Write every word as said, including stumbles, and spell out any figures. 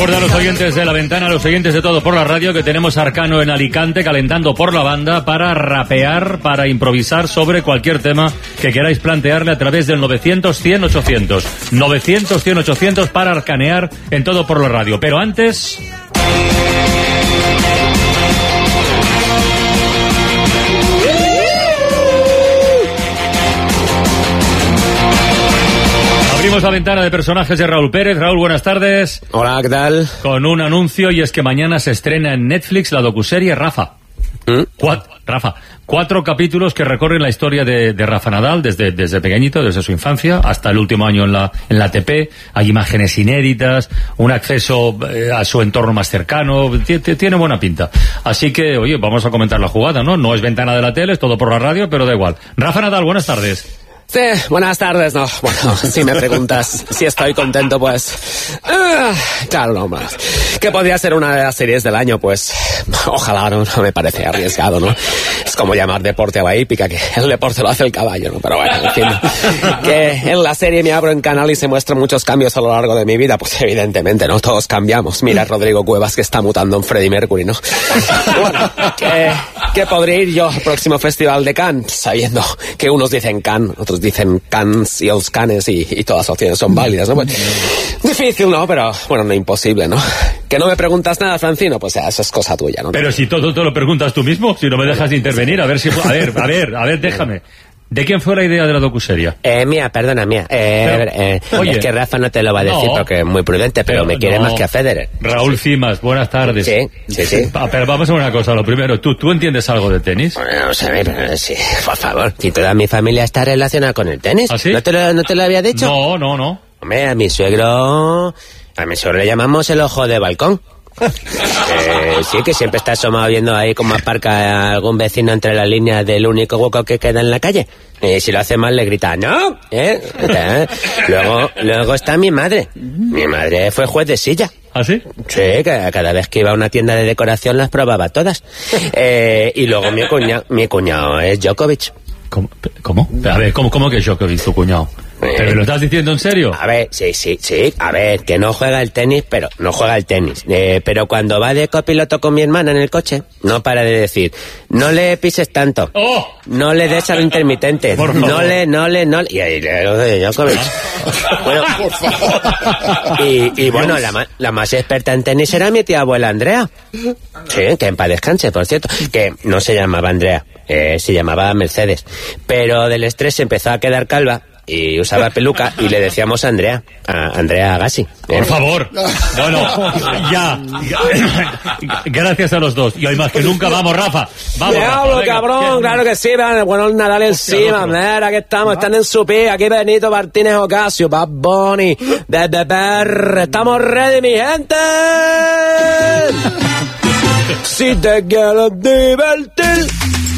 Recuerda a los oyentes de La Ventana, a los oyentes de Todo por la Radio, que tenemos a Arcano en Alicante calentando por la banda para rapear, para improvisar sobre cualquier tema que queráis plantearle a través del novecientos cien ochocientos. novecientos cien ochocientos para arcanear en Todo por la Radio. Pero antes... Abrimos la ventana de personajes de Raúl Pérez. Raúl, buenas tardes. Hola, ¿qué tal? Con un anuncio, y es que mañana se estrena en Netflix la docuserie Rafa. ¿Mm? Cuatro, Rafa. Cuatro capítulos que recorren la historia de, de Rafa Nadal desde, desde pequeñito, desde su infancia, hasta el último año en la, en la A T P. Hay imágenes inéditas, un acceso eh, a su entorno más cercano. T- tiene buena pinta. Así que, oye, vamos a comentar la jugada, ¿no? No es ventana de la tele, es Todo por la Radio, pero da igual. Rafa Nadal, buenas tardes. Sí, buenas tardes, no, bueno, si me preguntas si estoy contento, pues... Uh, claro, no más. ¿Qué podría ser una de las series del año? Pues, ojalá, no, no me parece arriesgado, ¿no? Es como llamar deporte a la hípica, que el deporte lo hace el caballo, ¿no? Pero bueno, en fin, que en la serie me abro en canal y se muestran muchos cambios a lo largo de mi vida, pues evidentemente, ¿no? Todos cambiamos. Mira a Rodrigo Cuevas, que está mutando en Freddie Mercury, ¿no? Bueno, ¿qué, qué podría ir yo al próximo Festival de Cannes? Sabiendo que unos dicen Cannes, otros dicen Cans y los Canes y, y todas las opciones son válidas, ¿no? Pues, difícil, ¿no? Pero, bueno, no imposible, ¿no? Que no me preguntas nada, Francino, pues eso es cosa tuya, ¿no? Pero si todo te lo preguntas tú mismo, si no me dejas de intervenir, a ver si... A ver, a ver, a ver, déjame. ¿De quién fue la idea de la docuserie? Eh, mía, perdona, mía. Eh, pero, eh, oye, es que Rafa no te lo va a decir no, porque es muy prudente, pero, pero me quiere no. más que a Federer. Raúl Cimas, buenas tardes. Sí, sí, sí. Pero vamos a una cosa, lo primero, ¿tú, tú entiendes algo de tenis? Bueno, vamos a ver, pero sí, por favor. Si toda mi familia está relacionada con el tenis. ¿Ah, sí? ¿No te lo, no te lo había dicho? No, no, no. Hombre, a mi suegro... A mi suegro le llamamos el ojo de balcón. Eh, sí, que siempre está asomado viendo ahí cómo aparca algún vecino entre las líneas del único hueco que queda en la calle. Y si lo hace mal le grita ¡no! ¿Eh? ¿Eh? Luego, luego está mi madre. Mi madre fue juez de silla. ¿Ah, sí? Sí, que cada vez que iba a una tienda de decoración las probaba todas. Eh, y luego mi cuñado, mi cuñado es Djokovic. ¿Cómo? ¿Cómo? A ver, ¿cómo, cómo que Djokovic, tu cuñado? ¿Pero me lo estás diciendo en serio? A ver, sí, sí, sí. A ver, que no juega el tenis, pero no juega el tenis. Eh, pero cuando va de copiloto con mi hermana en el coche, no para de decir, no le pises tanto. ¡Oh! No le des al intermitente. No le, no le, no le. Y ahí lo de Djokovic. Bueno, y, y bueno, la, ma, la más experta en tenis era mi tía abuela Andrea. Sí, que en paz descanse, por cierto. Que no se llamaba Andrea, eh, se llamaba Mercedes. Pero del estrés se empezó a quedar calva. Y usaba peluca y le decíamos a Andrea, a Andrea Agassi. ¿Eh? Por favor. No, no, ya. Gracias a los dos. Y hoy más que nunca, vamos, Rafa. Vamos, Diablo, Rafa, cabrón, claro que sí, bueno, el Nadal encima, mira, aquí estamos, están en su pie, aquí Benito Martínez Ocasio, Bad Bunny, desde P R, estamos ready, mi gente. Si te quieres divertir.